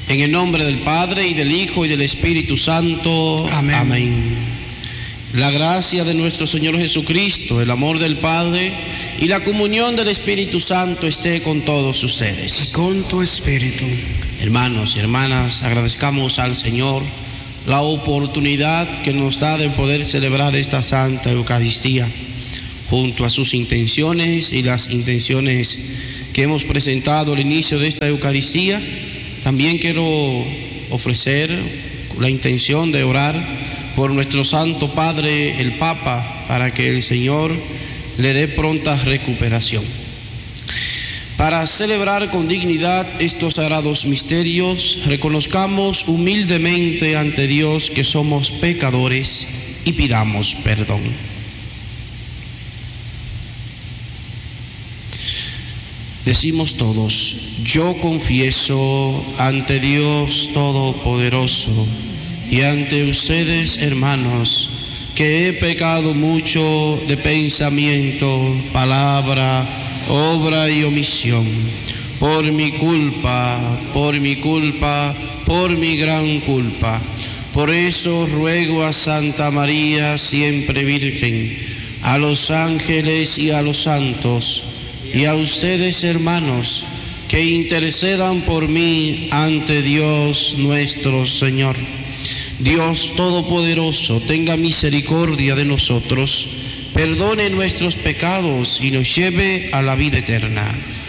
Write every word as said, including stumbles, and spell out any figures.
En el nombre del Padre, y del Hijo, y del Espíritu Santo. Amén. Amén. La gracia de nuestro Señor Jesucristo, el amor del Padre y la comunión del Espíritu Santo esté con todos ustedes. Y con tu espíritu. Hermanos y hermanas, agradezcamos al Señor la oportunidad que nos da de poder celebrar esta Santa Eucaristía, junto a sus intenciones y las intenciones que hemos presentado al inicio de esta Eucaristía. También quiero ofrecer la intención de orar por nuestro Santo Padre, el Papa, para que el Señor le dé pronta recuperación. Para celebrar con dignidad estos sagrados misterios, reconozcamos humildemente ante Dios que somos pecadores y pidamos perdón. Decimos todos: yo confieso ante Dios Todopoderoso y ante ustedes, hermanos, que he pecado mucho de pensamiento, palabra, obra y omisión, por mi culpa, por mi culpa, por mi gran culpa. Por eso ruego a Santa María, siempre Virgen, a los ángeles y a los santos, y a ustedes, hermanos, que intercedan por mí ante Dios nuestro Señor. Dios Todopoderoso, tenga misericordia de nosotros, perdone nuestros pecados y nos lleve a la vida eterna.